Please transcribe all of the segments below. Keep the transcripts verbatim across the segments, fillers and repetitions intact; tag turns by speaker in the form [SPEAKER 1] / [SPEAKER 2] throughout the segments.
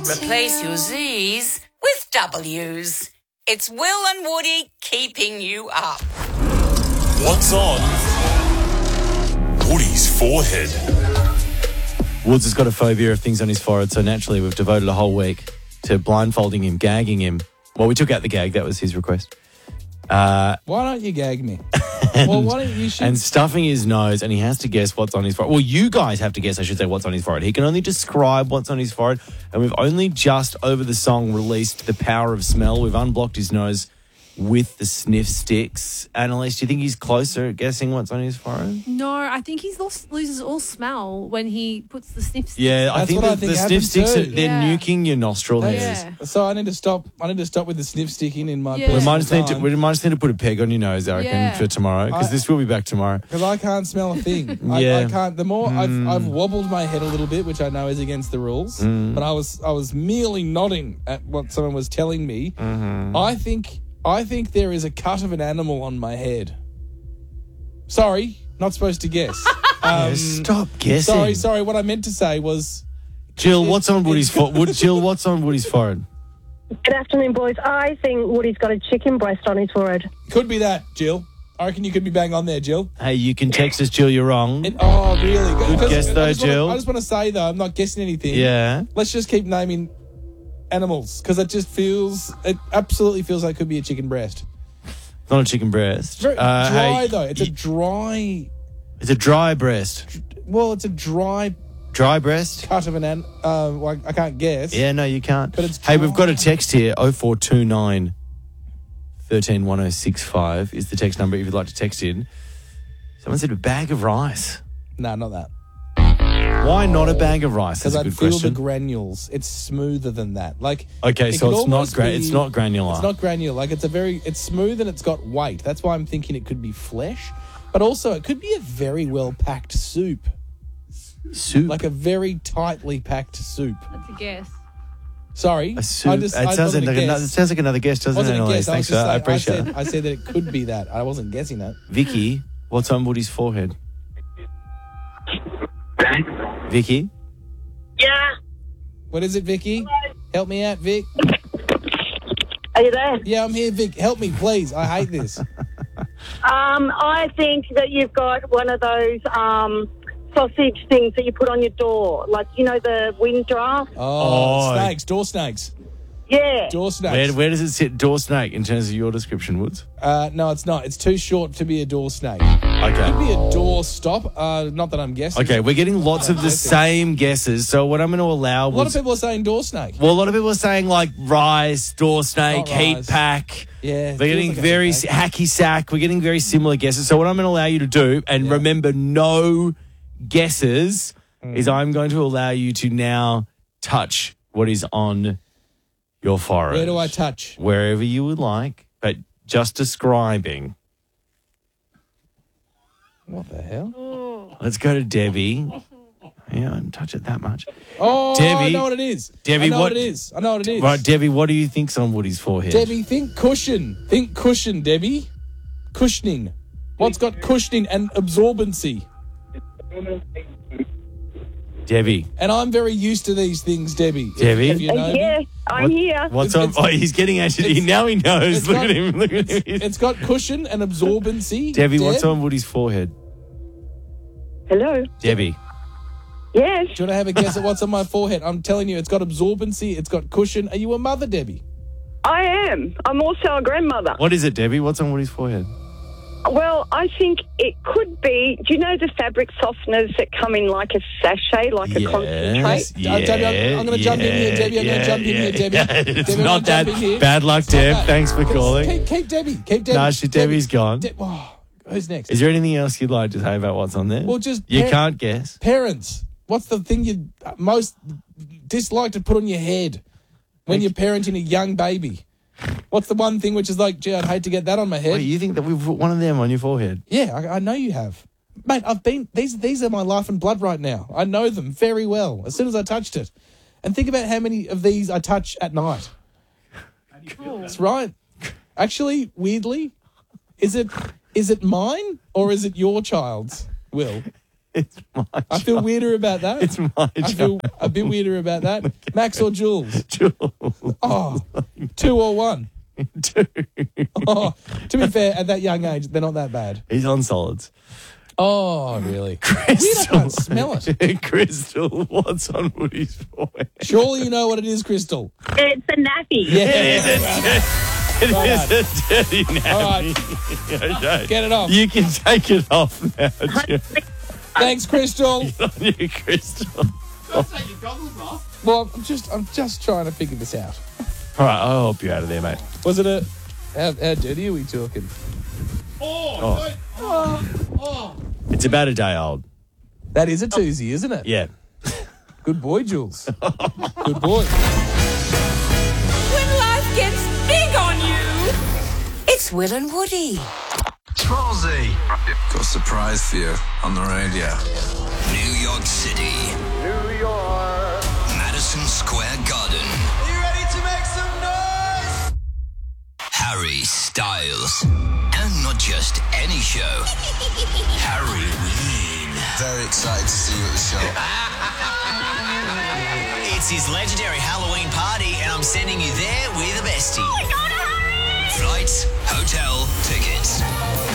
[SPEAKER 1] Replace your Z's with W's. It's Will and Woody keeping you up.
[SPEAKER 2] What's on Woody's forehead?
[SPEAKER 3] Woods has got a phobia of things on his forehead, so naturally we've devoted a whole week to blindfolding him, gagging him. Well, we took out the gag. That was his request. Uh,
[SPEAKER 4] Why don't you gag me?
[SPEAKER 3] and,
[SPEAKER 4] well, why don't you should...
[SPEAKER 3] and stuffing his nose, and he has to guess what's on his forehead. Well, you guys have to guess, I should say, what's on his forehead. He can only describe what's on his forehead, and we've only just, over the song, released The Power of Smell. We've unblocked his nose with the sniff sticks. Annalise, do you think he's closer at guessing what's on his forehead?
[SPEAKER 5] No, I think he loses all smell when he puts the sniff sticks.
[SPEAKER 3] Yeah, I
[SPEAKER 4] That's
[SPEAKER 3] think
[SPEAKER 4] what
[SPEAKER 3] the,
[SPEAKER 4] I think
[SPEAKER 3] the sniff
[SPEAKER 4] happens
[SPEAKER 3] sticks,
[SPEAKER 4] too.
[SPEAKER 3] are, they're
[SPEAKER 5] Yeah.
[SPEAKER 3] nuking your nostril hairs.
[SPEAKER 5] Yeah.
[SPEAKER 4] So I need to stop. I need to stop with the sniff sticking in my.
[SPEAKER 5] Yeah.
[SPEAKER 3] We might, just need to,
[SPEAKER 4] time.
[SPEAKER 3] we might just need to put a peg on your nose, I reckon,
[SPEAKER 5] Yeah.
[SPEAKER 3] for tomorrow, because
[SPEAKER 4] I-
[SPEAKER 3] this will be back tomorrow.
[SPEAKER 4] Because I can't smell a thing. I,
[SPEAKER 3] Yeah.
[SPEAKER 4] I can't. The more I've,
[SPEAKER 3] Mm.
[SPEAKER 4] I've wobbled my head a little bit, which I know is against the rules,
[SPEAKER 3] Mm.
[SPEAKER 4] but I was I was merely nodding at what someone was telling me.
[SPEAKER 3] Mm-hmm.
[SPEAKER 4] I think I think there is a cut of an animal on my head. Sorry, not supposed to guess.
[SPEAKER 3] Yeah,
[SPEAKER 4] Um,
[SPEAKER 3] stop guessing.
[SPEAKER 4] Sorry, sorry. What I meant to say was,
[SPEAKER 3] Jill,
[SPEAKER 4] It-
[SPEAKER 3] what's on Woody's
[SPEAKER 4] it's-
[SPEAKER 3] forehead? Jill, what's on Woody's forehead?
[SPEAKER 6] Good afternoon, boys. I think Woody's got a chicken breast on his forehead.
[SPEAKER 4] could be that, Jill. I reckon you could be bang on there, Jill.
[SPEAKER 3] Hey, you can text us, Jill, you're wrong.
[SPEAKER 4] It, oh, really?
[SPEAKER 3] Good guess though,
[SPEAKER 4] I just wanna-
[SPEAKER 3] Jill.
[SPEAKER 4] I just want to say though, I'm not guessing anything.
[SPEAKER 3] Yeah.
[SPEAKER 4] Let's just keep naming animals because it just feels, it absolutely feels like it could be a chicken breast.
[SPEAKER 3] Not a chicken breast.
[SPEAKER 4] It's very
[SPEAKER 3] Uh,
[SPEAKER 4] dry
[SPEAKER 3] hey,
[SPEAKER 4] though. It's
[SPEAKER 3] y-
[SPEAKER 4] a dry.
[SPEAKER 3] It's a dry breast.
[SPEAKER 4] Well, it's a dry
[SPEAKER 3] Dry breast?
[SPEAKER 4] cut of an an. Uh, well, I can't guess.
[SPEAKER 3] Yeah, no, you can't.
[SPEAKER 4] But it's
[SPEAKER 3] hey, we've got a
[SPEAKER 4] dry.
[SPEAKER 3] text here, oh four two nine, one three one oh six five is the text number if you'd like to text in. Someone said a bag of rice.
[SPEAKER 4] No, not that.
[SPEAKER 3] Why not a bag of rice?
[SPEAKER 4] Because
[SPEAKER 3] That's a
[SPEAKER 4] I
[SPEAKER 3] good
[SPEAKER 4] feel
[SPEAKER 3] question.
[SPEAKER 4] the granules. It's smoother than that. Like
[SPEAKER 3] Okay,
[SPEAKER 4] it
[SPEAKER 3] so
[SPEAKER 4] could
[SPEAKER 3] it's not
[SPEAKER 4] almost
[SPEAKER 3] gra-
[SPEAKER 4] be-
[SPEAKER 3] it's not granular.
[SPEAKER 4] It's not granular. Like it's a very. It's smooth and it's got weight. That's why I'm thinking it could be flesh, but also it could be a very well packed soup.
[SPEAKER 3] Soup.
[SPEAKER 4] Like a very tightly packed soup.
[SPEAKER 5] That's a guess.
[SPEAKER 4] Sorry,
[SPEAKER 3] a soup.
[SPEAKER 4] I just,
[SPEAKER 3] it,
[SPEAKER 4] I
[SPEAKER 3] sounds
[SPEAKER 4] wasn't
[SPEAKER 3] like
[SPEAKER 4] a
[SPEAKER 3] another, it
[SPEAKER 4] guess.
[SPEAKER 3] sounds like another guess, doesn't
[SPEAKER 4] Wasn't
[SPEAKER 3] it,
[SPEAKER 4] a
[SPEAKER 3] Annalise?
[SPEAKER 4] guess. I was
[SPEAKER 3] Thanks for
[SPEAKER 4] just
[SPEAKER 3] that. I
[SPEAKER 4] saying,
[SPEAKER 3] appreciate
[SPEAKER 4] I said,
[SPEAKER 3] it.
[SPEAKER 4] I said that it could be that. I wasn't guessing that.
[SPEAKER 3] Vicky, what's on Woody's forehead? Vicky?
[SPEAKER 6] Yeah.
[SPEAKER 4] What is it, Vicky? Help me out, Vic.
[SPEAKER 6] Are you there?
[SPEAKER 4] Yeah, I'm here, Vic. Help me, please. I hate this.
[SPEAKER 6] Um, I think that you've got one of those um, sausage things that you put on your door, like, you know, the wind draft.
[SPEAKER 4] Oh,
[SPEAKER 3] Oh.
[SPEAKER 4] snakes, door snakes,
[SPEAKER 6] Yeah.
[SPEAKER 4] door snakes.
[SPEAKER 3] Where, where does it sit, door snake, in terms of your description, Woods?
[SPEAKER 4] Uh, no, it's not. It's too short to be a door snake.
[SPEAKER 3] Okay.
[SPEAKER 4] Could be a door stop. Uh, not that I'm guessing.
[SPEAKER 3] Okay, we're getting lots of the same guesses, so what I'm going to allow
[SPEAKER 4] A lot of
[SPEAKER 3] was...
[SPEAKER 4] people are saying door snake.
[SPEAKER 3] Well, a lot of people are saying, like, rice, door snake,
[SPEAKER 4] Not
[SPEAKER 3] heat
[SPEAKER 4] rice.
[SPEAKER 3] pack.
[SPEAKER 4] Yeah, it
[SPEAKER 3] We're
[SPEAKER 4] feels
[SPEAKER 3] getting
[SPEAKER 4] like a
[SPEAKER 3] very
[SPEAKER 4] heat
[SPEAKER 3] s-
[SPEAKER 4] pack.
[SPEAKER 3] hacky sack. We're getting very similar guesses. So what I'm going to allow you to do, and
[SPEAKER 4] Yeah.
[SPEAKER 3] remember, no guesses,
[SPEAKER 4] Mm.
[SPEAKER 3] is I'm going to allow you to now touch what is on your forehead.
[SPEAKER 4] Where do I touch?
[SPEAKER 3] Wherever you would like, but just describing.
[SPEAKER 4] What the hell?
[SPEAKER 3] Let's go to Debbie. Yeah, I don't touch it that much.
[SPEAKER 4] Oh, I
[SPEAKER 3] Debbie.
[SPEAKER 4] know what it is.
[SPEAKER 3] Debbie,
[SPEAKER 4] I know
[SPEAKER 3] what-
[SPEAKER 4] what, it is. I know what it is.
[SPEAKER 3] Right, Debbie, what do you think's on Woody's forehead?
[SPEAKER 4] Debbie, think cushion. Think cushion, Debbie. Cushioning. What's got cushioning and absorbency?
[SPEAKER 3] Debbie.
[SPEAKER 4] And I'm very used to these things, Debbie. if-
[SPEAKER 3] Debbie?
[SPEAKER 4] If you know me.
[SPEAKER 6] yeah, I'm
[SPEAKER 3] What-
[SPEAKER 6] here.
[SPEAKER 3] What's
[SPEAKER 4] It's-
[SPEAKER 3] on? Oh, he's getting actually.
[SPEAKER 4] it's-
[SPEAKER 3] Now he knows.
[SPEAKER 4] it's
[SPEAKER 3] Look
[SPEAKER 4] got-
[SPEAKER 3] at him. Look at him.
[SPEAKER 4] It's got cushion and absorbency.
[SPEAKER 3] Debbie,
[SPEAKER 4] Deb,
[SPEAKER 3] what's on Woody's forehead?
[SPEAKER 6] Hello.
[SPEAKER 3] Debbie.
[SPEAKER 6] Yes.
[SPEAKER 4] Do you want to have a guess at what's on my forehead? I'm telling you, it's got absorbency. It's got cushion. Are you a mother, Debbie?
[SPEAKER 6] I am. I'm also a grandmother.
[SPEAKER 3] What is it, Debbie? What's on Woody's forehead?
[SPEAKER 6] Well, I think it could be. Do you know the fabric softeners that come in like a sachet, like a concentrate?
[SPEAKER 3] Yeah,
[SPEAKER 4] Uh, Debbie, I'm- I'm gonna jump in here, Debbie. I'm gonna
[SPEAKER 3] yeah,
[SPEAKER 4] jump in here,
[SPEAKER 3] yeah,
[SPEAKER 4] Debbie.
[SPEAKER 3] yeah. It's
[SPEAKER 4] Debbie, I'm
[SPEAKER 3] not
[SPEAKER 4] gonna
[SPEAKER 3] that
[SPEAKER 4] jump in here.
[SPEAKER 3] bad luck,
[SPEAKER 4] It's not
[SPEAKER 3] Deb.
[SPEAKER 4] that.
[SPEAKER 3] Thanks for
[SPEAKER 4] Keep-
[SPEAKER 3] calling.
[SPEAKER 4] Keep, keep Debbie. Keep Debbie.
[SPEAKER 3] Nah, she, Debbie's gone.
[SPEAKER 4] De- oh, who's next?
[SPEAKER 3] Is there anything else you'd like to say about what's on there?
[SPEAKER 4] Well, just
[SPEAKER 3] you
[SPEAKER 4] par-
[SPEAKER 3] can't guess.
[SPEAKER 4] Parents. What's the thing you most dislike to put on your head when you're parenting a young baby? What's the one thing which is like, gee, I'd hate to get that on my head?
[SPEAKER 3] Wait, you think that we've put one of them on your forehead?
[SPEAKER 4] Yeah, I, I know you have. Mate, I've been, these these are my life and blood right now. I know them very well as soon as I touched it. And think about how many of these I touch at night. That's right. Actually, weirdly, is it is it mine or is it your child's, Will?
[SPEAKER 3] It's my
[SPEAKER 4] I feel weirder about that.
[SPEAKER 3] It's my
[SPEAKER 4] I feel
[SPEAKER 3] job.
[SPEAKER 4] a bit weirder about that. Max or Jules?
[SPEAKER 3] Jules.
[SPEAKER 4] Oh, two or one.
[SPEAKER 3] Two.
[SPEAKER 4] Oh, to be fair, at that young age, they're not that bad.
[SPEAKER 3] He's on solids.
[SPEAKER 4] Oh, really?
[SPEAKER 3] Crystal.
[SPEAKER 4] Weird, I can't smell it.
[SPEAKER 3] Crystal, what's on Woody's forehead?
[SPEAKER 4] Surely you know what it is, Crystal.
[SPEAKER 6] It's a nappy.
[SPEAKER 4] Yeah.
[SPEAKER 3] It is a, it
[SPEAKER 4] All
[SPEAKER 3] is
[SPEAKER 4] right.
[SPEAKER 3] a dirty nappy. Okay.
[SPEAKER 4] Get it off.
[SPEAKER 3] You can take it off now, Jill.
[SPEAKER 4] Thanks, Crystal.
[SPEAKER 3] On you, Crystal.
[SPEAKER 4] Well, I'm just, I'm just trying to figure this out.
[SPEAKER 3] All right, I'll help you out of there, mate.
[SPEAKER 4] Was it a? How, how dirty are we talking?
[SPEAKER 3] It's about a day old.
[SPEAKER 4] That is a twosie, isn't it?
[SPEAKER 3] Yeah.
[SPEAKER 4] Good boy, Jules. Good boy.
[SPEAKER 1] When life gets big on you, it's Will and Woody.
[SPEAKER 7] Rosie, got a surprise for you on the radio. New York City. New York. Madison Square Garden. Are you ready to make some noise? Harry Styles. And not just any show. Harry Ween. Very excited to see you at the show.
[SPEAKER 8] It's his legendary Halloween party, and I'm sending you there with a bestie.
[SPEAKER 6] Oh my God, hurry!
[SPEAKER 8] Flights, hotel, tickets.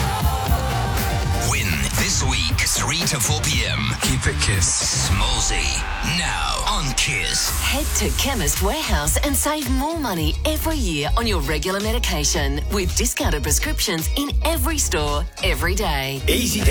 [SPEAKER 8] Win this week, three to four p.m.
[SPEAKER 7] Keep it Kiss.
[SPEAKER 8] Smallsy, now on Kiss.
[SPEAKER 9] Head to Chemist Warehouse and save more money every year on your regular medication with discounted prescriptions in every store, every day.
[SPEAKER 8] Easy